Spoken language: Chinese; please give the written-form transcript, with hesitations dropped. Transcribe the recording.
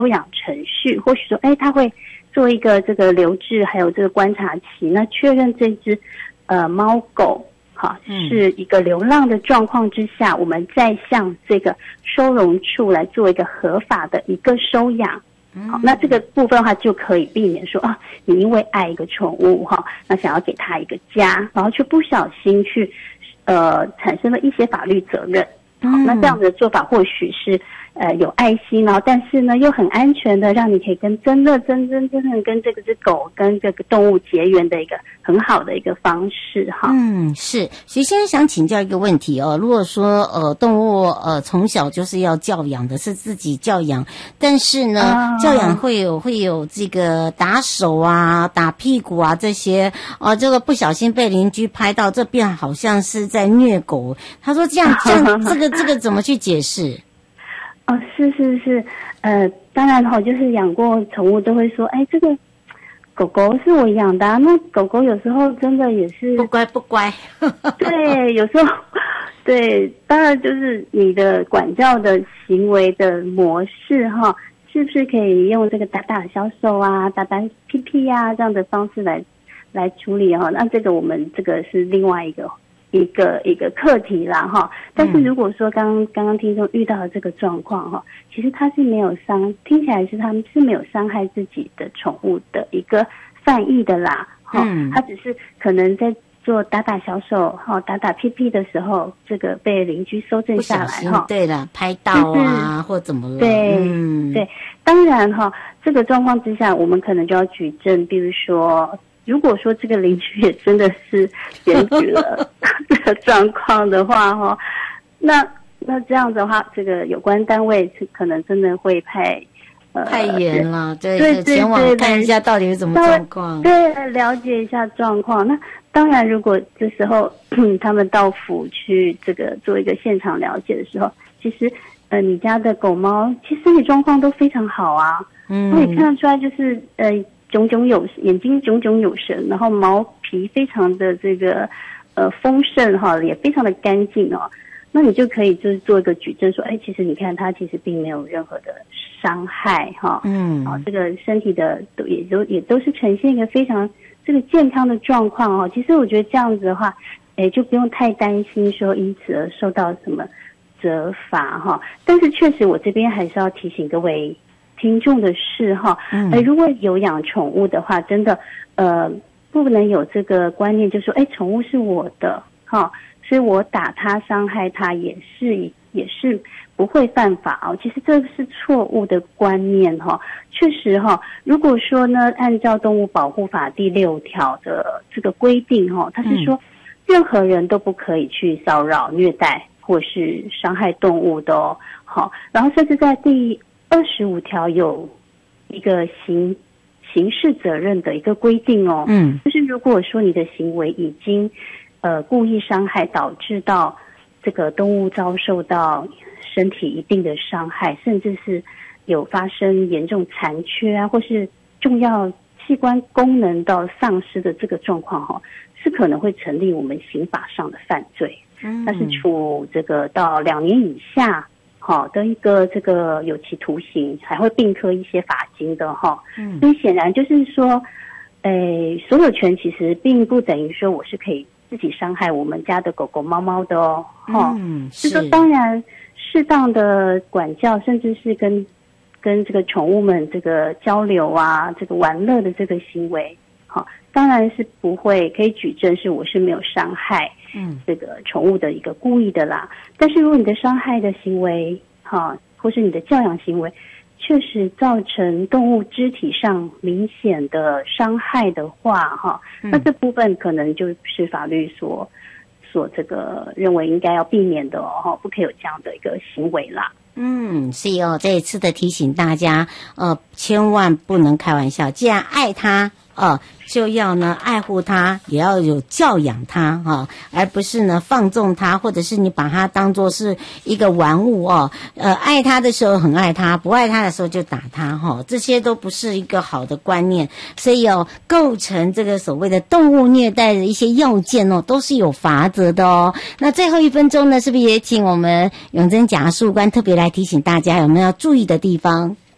收养程序，或许说他会做一个这个留置还有这个观察期，那确认这只猫狗是一个流浪的状况之下，我们再向这个收容处来做一个合法的一个收养。好，那这个部分的话就可以避免说你因为爱一个宠物那想要给它一个家，然后却不小心去产生了一些法律责任。好，那这样的做法或许是有爱心，然后但是呢又很安全的，让你可以真正跟这只狗跟这个动物结缘的一个很好的一个方式哈。 是。徐先生想请教一个问题如果说动物从小就是要教养的，是自己教养，但是呢教养会有这个打手啊、打屁股啊这些这个不小心被邻居拍到，这边好像是在虐狗。他说这样这个怎么去解释？ 是，当然就是养过宠物都会说，这个狗狗是我养的那狗狗有时候真的也是不乖。 对，有时候对，当然就是你的管教的行为的模式是不是可以用这个打打小手啊、打打屁屁啊这样的方式来处理那这个我们这个是另外一个课题啦但是如果说刚刚听众遇到的这个状况其实他是没有听起来是他们是没有伤害自己的宠物的一个犯意的啦他只是可能在做打打小手打打屁屁的时候，这个被邻居搜证下来对了，拍到啊或怎么了？ 对，当然这个状况之下，我们可能就要举证，比如说。如果说这个邻居也真的是检举了这个状况的话那这样子的话，这个有关单位可能真的会派太严了，对，前往看一下到底是什么状况， 对，了解一下状况。那当然，如果这时候他们到府去这个做一个现场了解的时候，其实你家的狗猫其实身体状况都非常好啊，可以看得出来就是眼睛炯炯有神，然后毛皮非常的这个丰盛也非常的干净那你就可以就是做一个举证说其实你看它其实并没有任何的伤害这个身体的也都是呈现一个非常这个健康的状况其实我觉得这样子的话就不用太担心说因此而受到什么责罚但是确实我这边还是要提醒各位听众的是如果有养宠物的话，真的不能有这个观念，就说宠物是我的所以我打它伤害它也是不会犯法其实这是错误的观念确实如果说呢，按照动物保护法第6条的这个规定它是说任何人都不可以去骚扰、虐待或是伤害动物的然后甚至在第25条有一个刑事责任的一个规定就是如果说你的行为已经故意伤害导致到这个动物遭受到身体一定的伤害，甚至是有发生严重残缺啊，或是重要器官功能到丧失的这个状况是可能会成立我们刑法上的犯罪，那是处这个到2年以下的一个这个有期徒刑，还会并科一些罚金的所以显然就是说所有权其实并不等于说我是可以自己伤害我们家的狗狗猫猫的是说当然适当的管教，甚至是跟这个宠物们这个交流啊，这个玩乐的这个行为当然是不会可以举证是我是没有伤害这个宠物的一个故意的啦。但是如果你的伤害的行为或是你的教养行为确实造成动物肢体上明显的伤害的话那这部分可能就是法律所这个认为应该要避免的不可以有这样的一个行为啦。 是这一次的提醒大家千万不能开玩笑，既然爱它就要呢爱护它，也要有教养它而不是呢放纵它，或者是你把它当作是一个玩物爱它的时候很爱它，不爱它的时候就打它这些都不是一个好的观念。所以构成这个所谓的动物虐待的一些要件都是有罚则的那最后1分钟呢，是不是也请我们永贞检察官特别来提醒大家有没有要注意的地方？